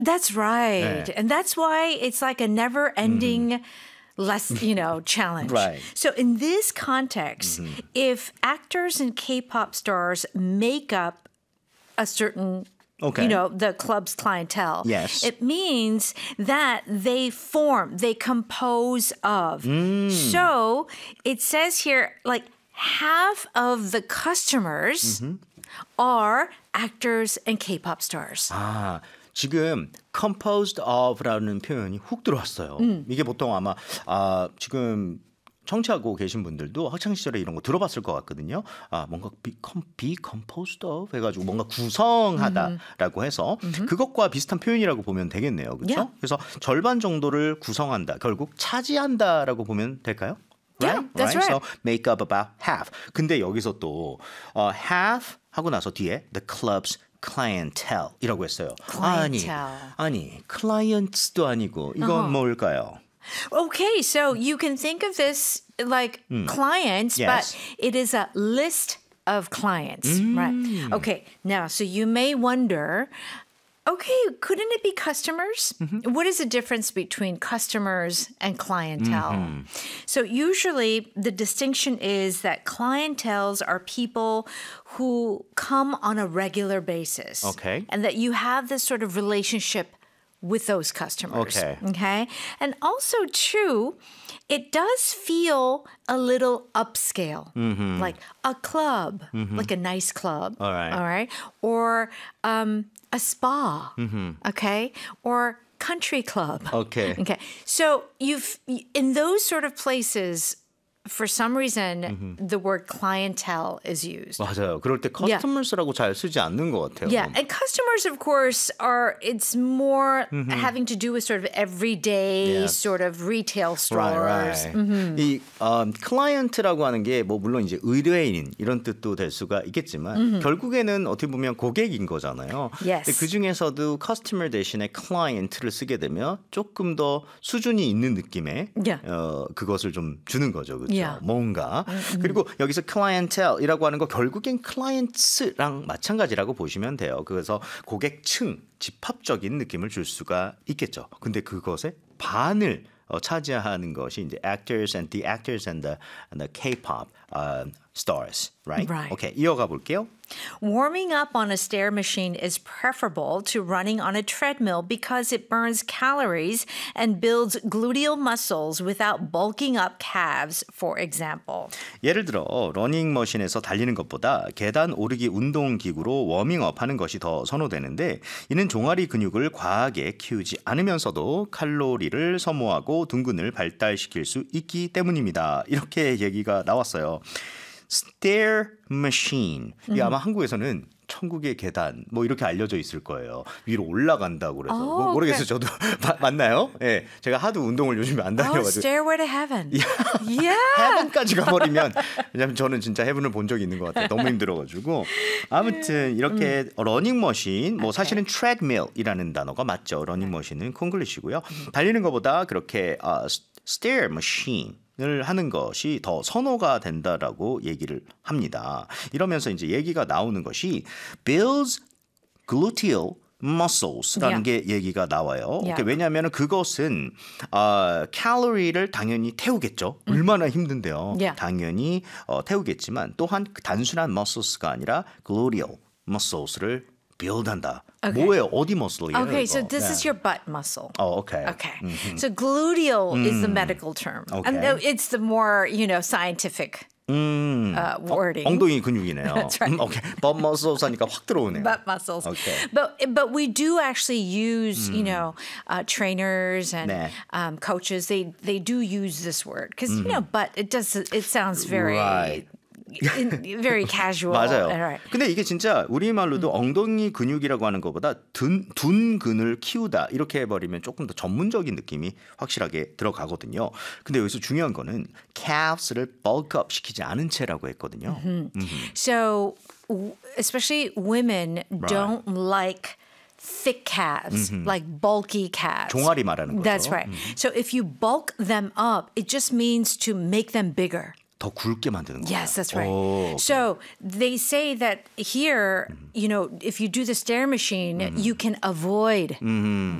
That's right. 네. And that's why it's like a never-ending challenge. Right. So in this context, if actors and K-pop stars make up a certain Okay. the club's clientele. Yes. It means that they compose of. So it says here, like, half of the customers are actors and K-pop stars. 아, 지금 composed of라는 표현이 훅 들어왔어요. 이게 보통 아마 지금 청취하고 계신 분들도 학창 시절에 이런 거 들어봤을 것 같거든요. 뭔가 be composed of 해가지고 뭔가 구성하다라고 해서 그것과 비슷한 표현이라고 보면 되겠네요. 그렇죠? Yeah. 그래서 절반 정도를 구성한다. 결국 차지한다라고 보면 될까요? Yeah, that's right. So make up about half. 근데 여기서 또 half 하고 나서 뒤에 the club's clientele이라고 했어요. Clientele. 아니 clients도 아니고 이건 뭘까요? Okay, so you can think of this like clients, Yes. but it is a list of clients, right? Okay, now, so you may wonder, okay, couldn't it be customers? What is the difference between customers and clientele? So usually the distinction is that clienteles are people who come on a regular basis. Okay. And that you have this sort of relationship with those customers. Okay. And also, too, it does feel a little upscale, like a club, like a nice club. All right. All right. Or a spa. Okay. Or country club. Okay. Okay. So in those sort of places, for some reason, the word clientele is used. 맞아요. 그럴 때 customers라고 잘 쓰지 않는 것 같아요. Yeah, and customers, of course, it's more having to do with sort of everyday Yes. sort of retail stores. Right. 이 client라고 하는 게 뭐 물론 이제 의뢰인 이런 뜻도 될 수가 있겠지만 결국에는 어떻게 보면 고객인 거잖아요. Yes. 근데 그 중에서도 customer 대신에 client를 쓰게 되면 조금 더 수준이 있는 느낌의 Yeah. 그것을 좀 주는 거죠. 그렇죠? Yeah. 뭔가. 그리고 여기서 clientele이라고 하는 거 결국엔 clients랑 마찬가지라고 보시면 돼요. 그래서 고객층, 집합적인 느낌을 줄 수가 있겠죠. 근데 그것의 반을 차지하는 것이 이제 actors and the K-pop stars, right? Right. 오케이, 이어가 볼게요. Warming up on a stair machine is preferable to running on a treadmill because it burns calories and builds gluteal muscles without bulking up calves, for example. 예를 들어 러닝머신에서 달리는 것보다 계단 오르기 운동기구로 워밍업하는 것이 더 선호되는데 이는 종아리 근육을 과하게 키우지 않으면서도 칼로리를 소모하고 둔근을 발달시킬 수 있기 때문입니다. 이렇게 얘기가 나왔어요. Stair machine. 이게 아마 한국에서는 천국의 계단 뭐 이렇게 알려져 있을 거예요. 위로 올라간다고 그래서 뭐 모르겠어요. 저도 맞나요? 예, 제가 하도 운동을 요즘에 안 다녀가지고. Stairway to heaven. Yeah. 헤븐까지 가버리면 왜냐면 저는 진짜 헤븐을 본 적이 있는 것 같아요. 너무 힘들어가지고 아무튼 이렇게 러닝머신 뭐 사실은 treadmill이라는 단어가 맞죠. 러닝머신은 콩글리시고요. 달리는 것보다 그렇게 stair machine 을 하는 것이 더 선호가 된다라고 얘기를 합니다. 이러면서 이제 얘기가 나오는 것이 builds gluteal muscles라는 게 얘기가 나와요. Yeah. 왜냐하면 그것은 칼로리를 당연히 태우겠죠. 얼마나 힘든데요. Yeah. 당연히 태우겠지만 또한 단순한 muscles가 아니라 gluteal muscles를 build한다. Okay. 뭐예요? 어디 muscle이에요? Okay, 이거? so this 네. is your butt muscle. Oh, okay. Okay. So gluteal is the medical term. Okay. And it's the more, scientific wording. 엉덩이 근육이네요. That's right. 오케이. butt muscles 하니까 확 들어오네요. Butt muscles. Okay. But we do actually use, trainers and 네. coaches. They do use this word because, butt, it sounds very... Right. very casual. 맞아요. Right. 근데 이게 진짜 우리말로도 엉덩이 근육이라고 하는 것보다 둔근을 키우다 이렇게 해버리면 조금 더 전문적인 느낌이 확실하게 들어가거든요. 근데 여기서 중요한 거는 calves를 bulk up 시키지 않은 채라고 했거든요. So especially women don't like thick calves, like bulky calves. 종아리 말하는 거죠. That's right. So if you bulk them up, it just means to make them bigger. 더 굵게 만드는 거예요. Yes, that's right. 오, So they say that here, if you do the stair machine, you can avoid